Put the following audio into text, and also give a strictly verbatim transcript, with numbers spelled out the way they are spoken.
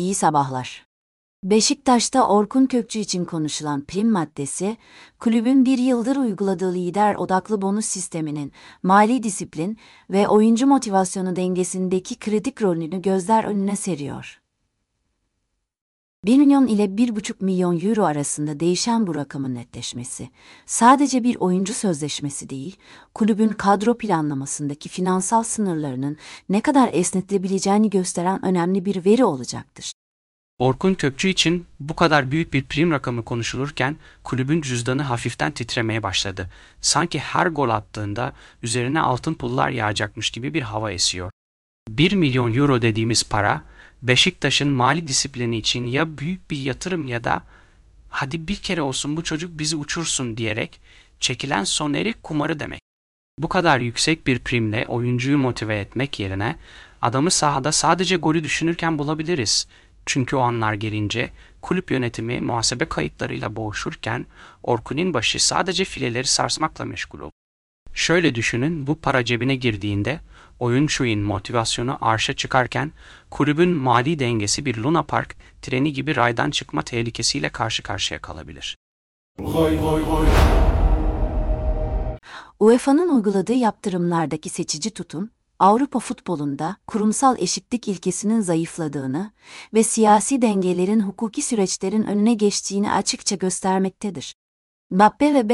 İyi sabahlar. Beşiktaş'ta Orkun Kökçü için konuşulan prim maddesi, kulübün bir yıldır uyguladığı lider odaklı bonus sisteminin mali disiplin ve oyuncu motivasyonu dengesindeki kritik rolünü gözler önüne seriyor. bir milyon ile bir buçuk milyon euro arasında değişen bu rakamın netleşmesi, sadece bir oyuncu sözleşmesi değil, kulübün kadro planlamasındaki finansal sınırlarının ne kadar esnetilebileceğini gösteren önemli bir veri olacaktır. Orkun Kökçü için bu kadar büyük bir prim rakamı konuşulurken kulübün cüzdanı hafiften titremeye başladı. Sanki her gol attığında üzerine altın pullar yağacakmış gibi bir hava esiyor. bir milyon euro dediğimiz para, Beşiktaş'ın mali disiplini için ya büyük bir yatırım ya da hadi bir kere olsun bu çocuk bizi uçursun diyerek çekilen sonerik kumarı demek. Bu kadar yüksek bir primle oyuncuyu motive etmek yerine adamı sahada sadece golü düşünürken bulabiliriz. Çünkü o anlar gelince kulüp yönetimi muhasebe kayıtlarıyla boğuşurken Orkun'un başı sadece fileleri sarsmakla meşgul oldu. Şöyle düşünün, bu para cebine girdiğinde oyuncunun motivasyonu arşa çıkarken kulübün mali dengesi bir Luna Park treni gibi raydan çıkma tehlikesiyle karşı karşıya kalabilir. Goy goy goy. U E F A'nın uyguladığı yaptırımlardaki seçici tutum, Avrupa futbolunda kurumsal eşitlik ilkesinin zayıfladığını ve siyasi dengelerin hukuki süreçlerin önüne geçtiğini açıkça göstermektedir. Mbappe ve